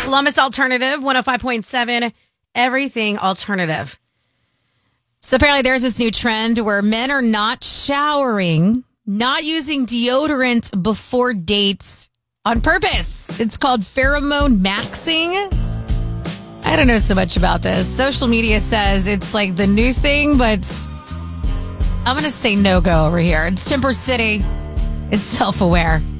Columbus Alternative, 105.7, everything alternative. So apparently there's this new trend where men are not showering, not using deodorant before dates on purpose. It's called pheromone maxing. I don't know so much about this. Social media says it's like the new thing, but I'm going to say no-go over here. It's Timber City. It's self-aware.